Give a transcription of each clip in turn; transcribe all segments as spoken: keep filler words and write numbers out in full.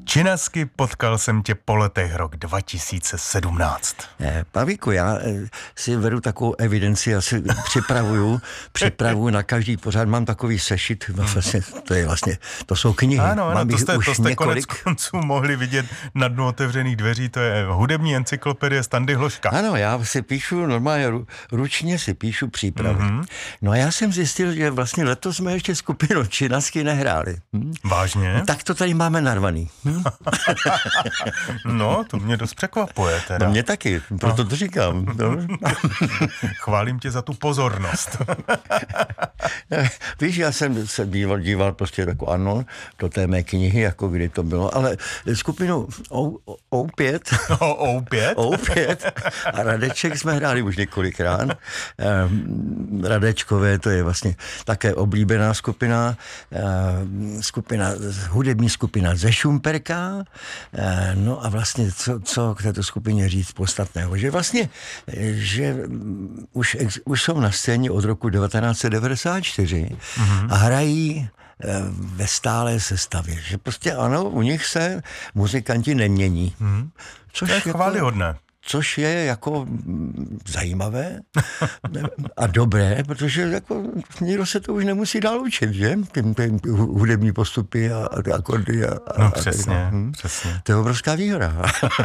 Činasky, potkal jsem tě po letech rok dva tisíce sedmnáct. Eh, Pavíku, já eh, si vedu takovou evidenci, já si připravuju, připravuju na každý pořád, mám takový sešit, vlastně, to je vlastně, to jsou knihy. Ano, ano, mám to jste, už to jste několik... konec konců mohli vidět na dnu otevřených dveří, to je hudební encyklopedie Standy Hloška. Ano, já si píšu normálně, ru, ručně si píšu přípravy. Mm-hmm. No a já jsem zjistil, že vlastně letos jsme ještě skupinu Činasky nehráli. Hm? Vážně? No, tak to tady máme narvaný. Hm? No, to mě dost překvapuje teda. No mě taky, proto no. to říkám. No. Chválím tě za tu pozornost. Víš, já jsem se díval, díval prostě jako ano, do té mé knihy, jako kdy to bylo, ale skupinu O pět O pět? O pět a Radeček jsme hráli už několikrát. Radečkové, to je vlastně také oblíbená skupina, skupina, hudební skupina ze Šumperka. No a vlastně, co, co k této skupině říct podstatného, že vlastně, že už, už jsou na scéně od roku devatenáct set devadesát čtyři mm-hmm. a hrají ve stálé sestavě, že prostě ano, u nich se muzikanti nemění. Mm-hmm. Což to je chvályhodné. Jako, což je jako zajímavé a dobré, protože jako nikdo se to už nemusí dál učit, že? Hudební postupy a, a akordy. A, no a, přesně, a, hm? přesně. To je obrovská výhoda.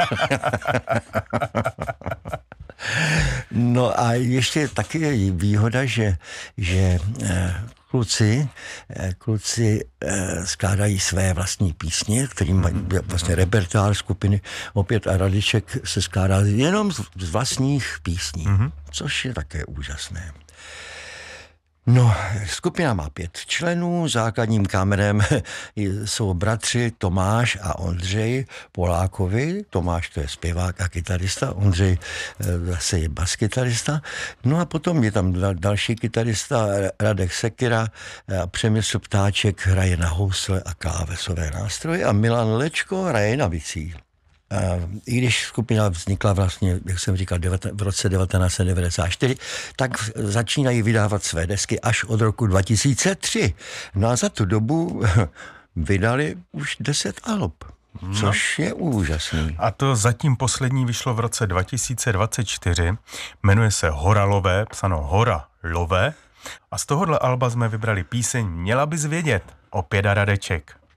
No a ještě taky je výhoda, že, že kluci, kluci skládají své vlastní písně, kterým mají vlastně repertoár skupiny Opět a Radeček se skládá jenom z vlastních písní, mm-hmm. což je také úžasné. No, skupina má pět členů, základním kamenem jsou bratři Tomáš a Ondřej Polákovi. Tomáš to je zpěvák a kytarista, Ondřej zase je baskytarista. No a potom je tam další kytarista Radek Sekira a Přemysl Ptáček hraje na housle a klávesové nástroje a Milan Lečko hraje na bicí. I když skupina vznikla vlastně, jak jsem říkal, v roce devatenáct set devadesát čtyři, tak začínají vydávat své desky až od roku dva tisíce tři. No a za tu dobu vydali už deset alb, což no. je úžasný. A to zatím poslední vyšlo v roce dva tisíce dvacet čtyři, jmenuje se Horalové, psáno Hora Lové, a z tohohle alba jsme vybrali píseň Měla bys vědět, Opět a Radeček.